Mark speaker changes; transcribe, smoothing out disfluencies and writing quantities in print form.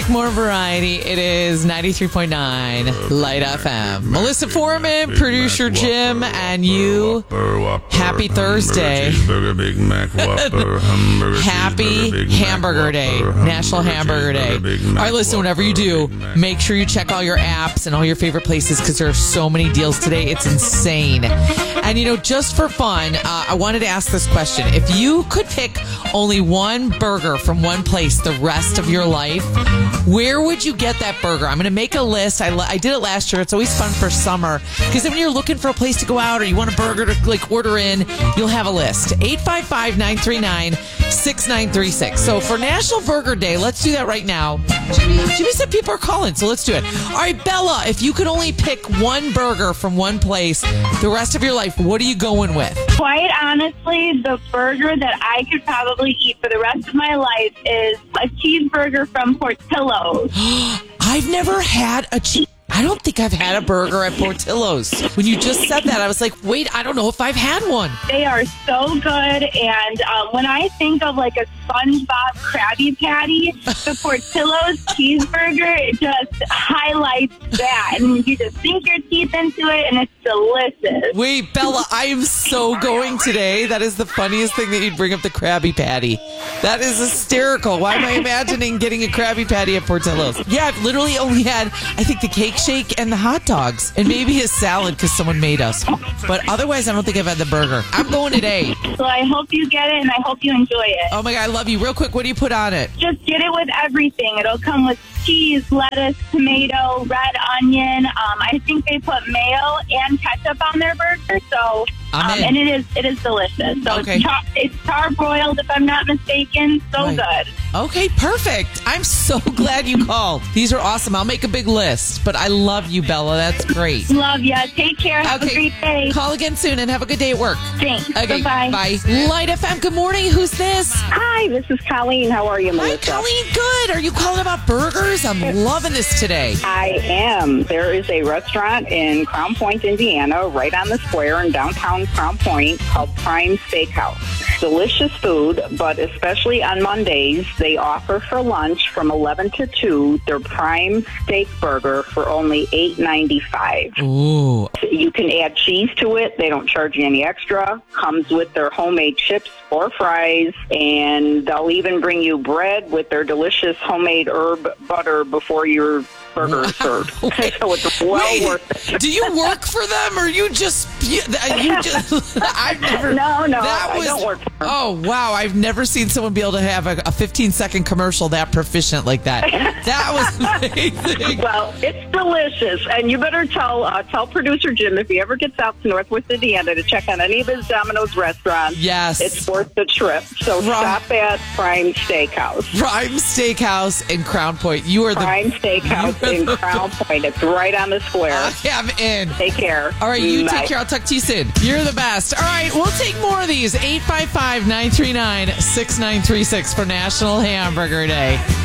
Speaker 1: music, more variety. It is 93.9 Light FM. Melissa Foreman, producer Jim, and you. Happy Thursday. Happy Hamburger Day. National Hamburger Day. All right, listen, whatever you do, make sure you check all your apps and all your favorite places because there are so many deals today. It's insane. And, just for fun, I wanted to ask this question. If you could pick only one burger from one place the rest of your life, where would you get that burger? I'm going to make a list. I did it last year. It's always fun for summer because then when you're looking for a place to go out or you want a burger to order in, you'll have a list. 855-939-6936. So for National Burger Day, let's do that right now. Jimmy said people are calling, so let's do it. All right, Bella, if you could only pick one burger from one place the rest of your life, what are you going with?
Speaker 2: Quite honestly, the burger that I could probably eat for the rest of my life is a cheeseburger from Portillo's.
Speaker 1: I've never had I don't think I've had a burger at Portillo's. When you just said that, I was like, wait, I don't know if I've had one.
Speaker 2: They are so good. And when I think of like a SpongeBob Krabby Patty, the Portillo's cheeseburger just highlights that. And you just sink your teeth into it, and it's delicious.
Speaker 1: Wait, Bella, I am so going today. That is the funniest thing that you'd bring up the Krabby Patty. That is hysterical. Why am I imagining getting a Krabby Patty at Portillo's? Yeah, I've literally only had, I think, the cake shake and the hot dogs and maybe a salad because someone made us. But otherwise, I don't think I've had the burger. I'm going today.
Speaker 2: So I hope you get it, and I hope you enjoy it.
Speaker 1: Oh, my God, I love you. Real quick, what do you put on it?
Speaker 2: Just get it with everything. It'll come with cheese, lettuce, tomato, red onion. I think they put mayo and ketchup on their burger. So, and it is delicious. So
Speaker 1: okay.
Speaker 2: It's charbroiled, if I'm not mistaken. So
Speaker 1: right.
Speaker 2: Good.
Speaker 1: Okay, perfect. I'm so glad you called. These are awesome. I'll make a big list. But I love you, Bella. That's great.
Speaker 2: Love ya. Take care. Have a great day.
Speaker 1: Call again soon and have a good day at work.
Speaker 2: Thanks.
Speaker 1: Okay,
Speaker 2: bye.
Speaker 1: Bye. Light FM, good morning. Who's this?
Speaker 3: Hi, this is Colleen. How are you, Melissa?
Speaker 1: Hi, Colleen. Good. Are you calling about burgers? I'm loving this today.
Speaker 3: I am. There is a restaurant in Crown Point, Indiana, right on the square in downtown Crown Point called Prime Steakhouse. Delicious food, but especially on Mondays, they offer for lunch from 11 to 2 their Prime Steak Burger for only $8.95.
Speaker 1: Ooh.
Speaker 3: You can add cheese to it. They don't charge you any extra. Comes with their homemade chips or fries, and they'll even bring you bread with their delicious homemade herb butter before your burger is served. So it's well worth it.
Speaker 1: Do you work for them, or you just I've never.
Speaker 3: No, I don't work for them.
Speaker 1: Oh, wow. I've never seen someone be able to have a 15-second commercial that proficient like that. That was amazing.
Speaker 3: Well, it's delicious, and you better tell producer Jim if he ever gets out to Northwest Indiana to check on any of his Domino's restaurants.
Speaker 1: Yes.
Speaker 3: It's worth the trip. So stop at Prime Steakhouse.
Speaker 1: Prime Steakhouse in Crown Point. You are
Speaker 3: Prime Steakhouse in Crown Point. It's right on the square.
Speaker 1: I'm in.
Speaker 3: Take care.
Speaker 1: All right, you
Speaker 3: Bye.
Speaker 1: take care. I'll talk to you soon. You're the best. All right, we'll take more of these. 855-939-6936 for National Hamburger Day.